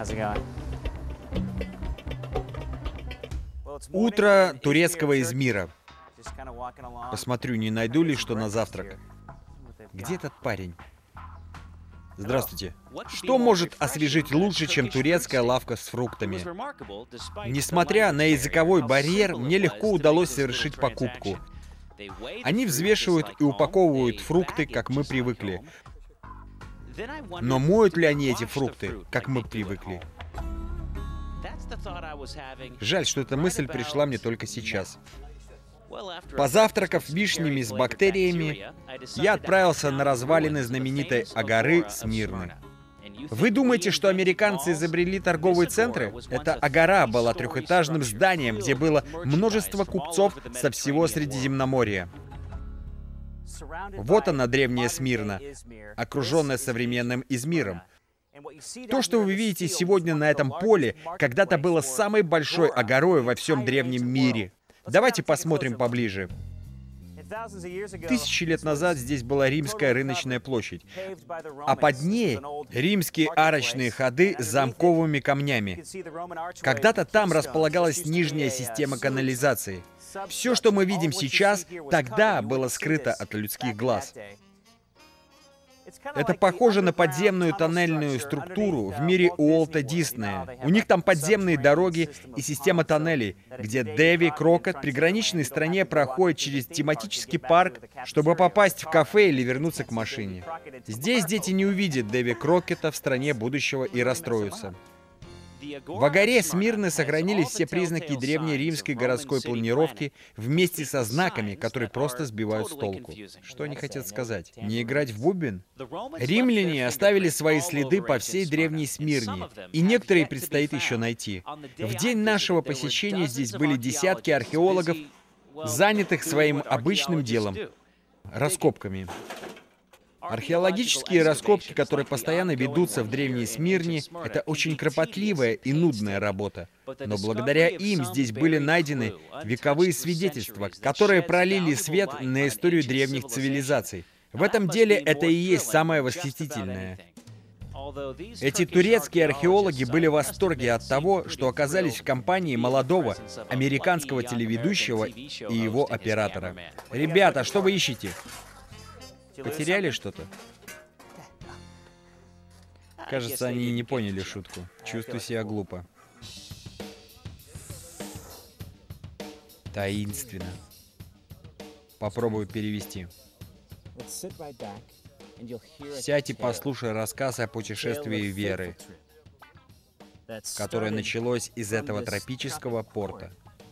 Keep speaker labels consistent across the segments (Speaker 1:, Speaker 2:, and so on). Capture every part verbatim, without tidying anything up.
Speaker 1: Утро турецкого Измира. Посмотрю, не найду ли что на завтрак. Где этот парень? Здравствуйте. Что может освежить лучше, чем турецкая лавка с фруктами? Несмотря на языковой барьер, мне легко удалось совершить покупку. Они взвешивают и упаковывают фрукты, как мы привыкли. Но моют ли они эти фрукты, как мы привыкли? Жаль, что эта мысль пришла мне только сейчас. Позавтракав вишнями с бактериями, я отправился на развалины знаменитой Агоры Смирны. Вы думаете, что американцы изобрели торговые центры? Эта Агора была трехэтажным зданием, где было множество купцов со всего Средиземноморья. Вот она, древняя Смирна, окруженная современным Измиром. То, что вы видите сегодня на этом поле, когда-то было самой большой агорой во всем древнем мире. Давайте посмотрим поближе. Тысячи лет назад здесь была римская рыночная площадь, а под ней римские арочные ходы с замковыми камнями. Когда-то там располагалась нижняя система канализации. Все, что мы видим сейчас, тогда было скрыто от людских глаз. Это похоже на подземную тоннельную структуру в мире Уолта Диснея. У них там подземные дороги и система тоннелей, где Дэви Крокет в приграничной стране проходит через тематический парк, чтобы попасть в кафе или вернуться к машине. Здесь дети не увидят Дэви Крокета в стране будущего и расстроятся. В Агоре Смирны сохранились все признаки древней римской городской планировки вместе со знаками, которые просто сбивают с толку. Что они хотят сказать? Не играть в бубен? Римляне оставили свои следы по всей древней Смирне, и некоторые предстоит еще найти. В день нашего посещения здесь были десятки археологов, занятых своим обычным делом — раскопками. Археологические раскопки, которые постоянно ведутся в древней Смирне, это очень кропотливая и нудная работа. Но благодаря им здесь были найдены вековые свидетельства, которые пролили свет на историю древних цивилизаций. В этом деле это и есть самое восхитительное. Эти турецкие археологи были в восторге от того, что оказались в компании молодого американского телеведущего и его оператора. Ребята, что вы ищете? Потеряли что-то? Кажется, они не поняли шутку. Чувствую себя глупо. Таинственно. Попробую перевести. Сядь и послушай рассказ о путешествии веры, которое началось из этого тропического порта.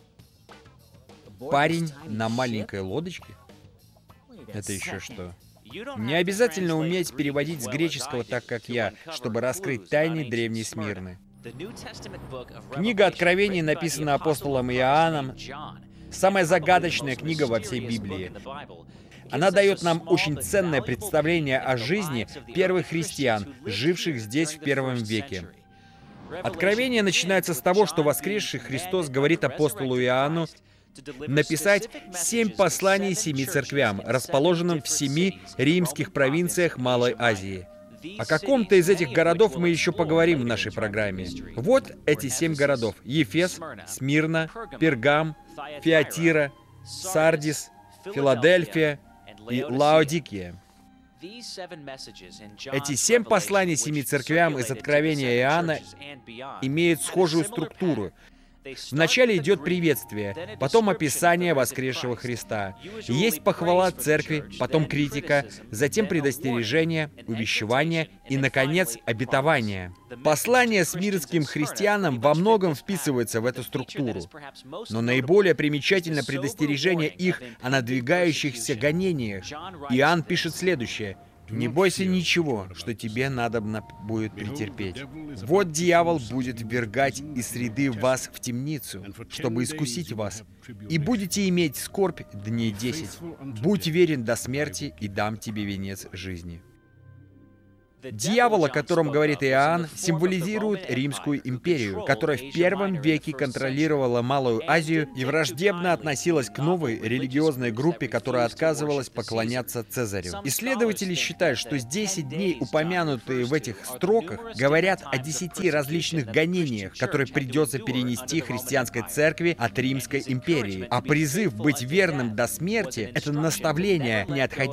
Speaker 1: Парень на маленькой лодочке? Это еще что? Не обязательно уметь переводить с греческого так, как я, чтобы раскрыть тайны древней Смирны. Книга Откровений написана апостолом Иоанном, самая загадочная книга во всей Библии. Она дает нам очень ценное представление о жизни первых христиан, живших здесь в первом веке. Откровение начинается с того, что воскресший Христос говорит апостолу Иоанну написать семь посланий семи церквям, расположенным в семи римских провинциях Малой Азии. О каком-то из этих городов мы еще поговорим в нашей программе. Вот эти семь городов: Ефес, Смирна, Пергам, Фиатира, Сардис, Филадельфия и Лаодикия. Эти семь посланий семи церквям из Откровения Иоанна имеют схожую структуру. Вначале идет приветствие, потом описание воскресшего Христа. Есть похвала церкви, потом критика, затем предостережение, увещевание и, наконец, обетование. Послание смирнским христианам во многом вписывается в эту структуру, но наиболее примечательно предостережение их о надвигающихся гонениях. Иоанн пишет следующее: «Не бойся ничего, что тебе надобно будет претерпеть. Вот дьявол будет ввергать из среды вас в темницу, чтобы искусить вас, и будете иметь скорбь дней десять. Будь верен до смерти, и дам тебе венец жизни». Дьявол, о котором говорит Иоанн, символизирует Римскую империю, которая в первом веке контролировала Малую Азию и враждебно относилась к новой религиозной группе, которая отказывалась поклоняться Цезарю. Исследователи считают, что десять дней, упомянутые в этих строках, говорят о десяти различных гонениях, которые придется перенести христианской церкви от Римской империи. А призыв быть верным до смерти — это наставление не отходить